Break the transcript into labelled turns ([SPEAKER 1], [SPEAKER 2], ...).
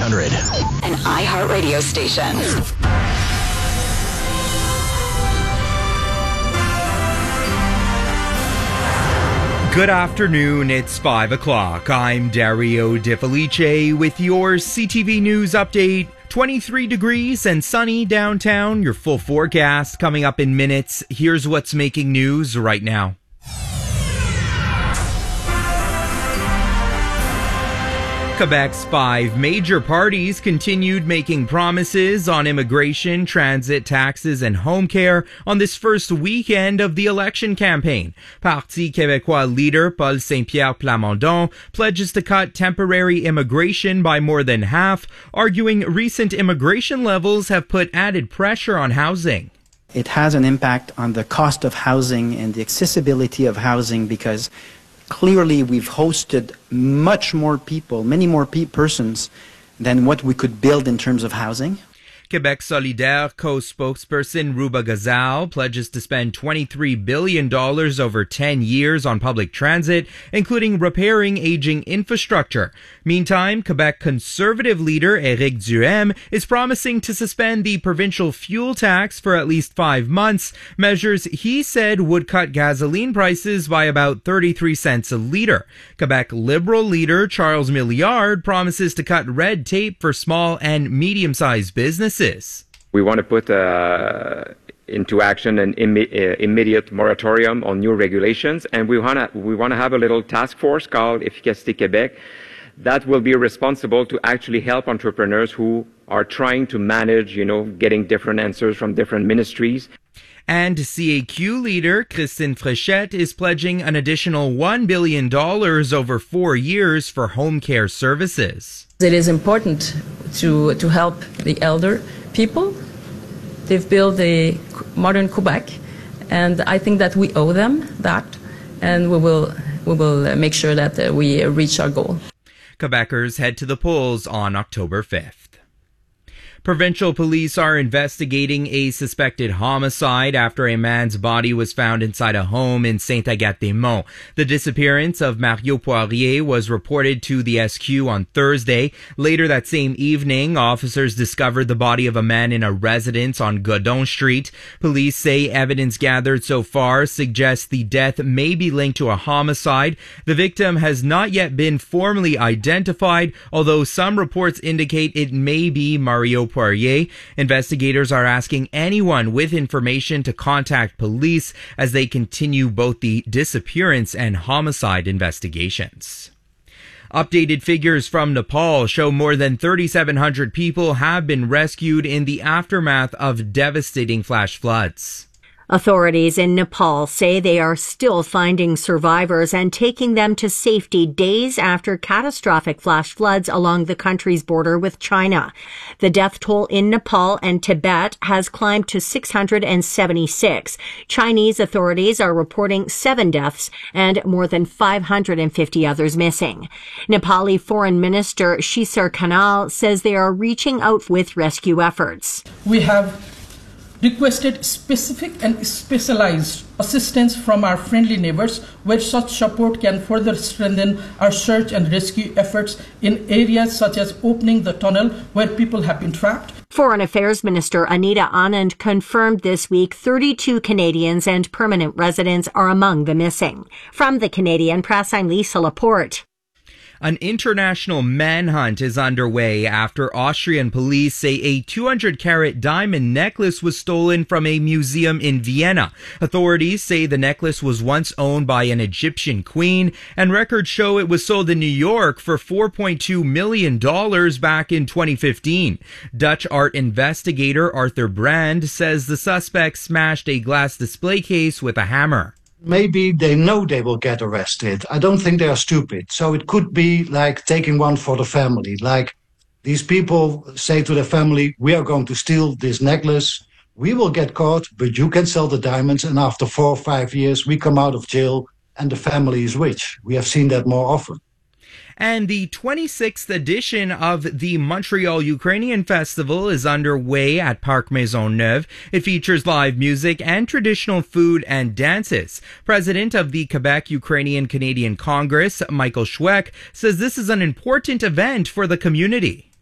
[SPEAKER 1] 100.
[SPEAKER 2] An iHeartRadio station.
[SPEAKER 3] Good afternoon, it's 5 o'clock. I'm Dario De Felice with your CTV News update. 23 degrees and sunny downtown. Your full forecast coming up in minutes. Here's what's making news right now. Quebec's 5 major parties continued making promises on immigration, transit, taxes, and home care on this first weekend of the election campaign. Parti Québécois leader Paul Saint-Pierre Plamondon pledges to cut temporary immigration by more than half, arguing recent immigration levels have put added pressure on housing.
[SPEAKER 4] It has an impact on the cost of housing and the accessibility of housing because clearly we've hosted much more people, many more persons than what we could build in terms of housing.
[SPEAKER 3] Quebec Solidaire co-spokesperson Ruba Gazal pledges to spend $23 billion over 10 years on public transit, including repairing aging infrastructure. Meantime, Quebec Conservative leader Éric Duhaime is promising to suspend the provincial fuel tax for at least 5 months, measures he said would cut gasoline prices by about 33 cents a litre. Quebec Liberal leader Charles Milliard promises to cut red tape for small and medium-sized businesses.
[SPEAKER 5] We want to put into action an immediate moratorium on new regulations, and we want to have a little task force called Efficacité Québec that will be responsible to actually help entrepreneurs who are trying to manage, getting different answers from different ministries.
[SPEAKER 3] And CAQ leader Christine Fréchette is pledging an additional $1 billion over 4 years for home care services.
[SPEAKER 6] It is important to help the elder people. They've built a modern Quebec, and I think that we owe them that, and we will make sure that we reach our goal.
[SPEAKER 3] Quebecers head to the polls on October 5th. Provincial police are investigating a suspected homicide after a man's body was found inside a home in Saint-Agathe-des-Monts. The disappearance of Mario Poirier was reported to the SQ on Thursday. Later that same evening, officers discovered the body of a man in a residence on Godon Street. Police say evidence gathered so far suggests the death may be linked to a homicide. The victim has not yet been formally identified, although some reports indicate it may be Mario Poirier. Investigators are asking anyone with information to contact police as they continue both the disappearance and homicide investigations. Updated figures from Nepal show more than 3,700 people have been rescued in the aftermath of devastating flash floods.
[SPEAKER 7] Authorities in Nepal say they are still finding survivors and taking them to safety days after catastrophic flash floods along the country's border with China. The death toll in Nepal and Tibet has climbed to 676. Chinese authorities are reporting 7 deaths and more than 550 others missing. Nepali Foreign Minister Shisar Khanal says they are reaching out with rescue efforts.
[SPEAKER 8] We have requested specific and specialized assistance from our friendly neighbors, where such support can further strengthen our search and rescue efforts in areas such as opening the tunnel where people have been trapped.
[SPEAKER 7] Foreign Affairs Minister Anita Anand confirmed this week 32 Canadians and permanent residents are among the missing. From the Canadian Press, I'm Lisa Laporte.
[SPEAKER 3] An international manhunt is underway after Austrian police say a 200-carat diamond necklace was stolen from a museum in Vienna. Authorities say the necklace was once owned by an Egyptian queen, and records show it was sold in New York for $4.2 million back in 2015. Dutch art investigator Arthur Brand says the suspect smashed a glass display case with a hammer.
[SPEAKER 9] Maybe they know they will get arrested. I don't think they are stupid. So it could be like taking one for the family. Like these people say to their family, we are going to steal this necklace. We will get caught, but you can sell the diamonds. And after 4 or 5 years, we come out of jail and the family is rich. We have seen that more often.
[SPEAKER 3] And the 26th edition of the Montreal Ukrainian Festival is underway at Parc Maisonneuve. It features live music and traditional food and dances. President of the Quebec Ukrainian Canadian Congress, Michael Schweck, says this is an important event for the community.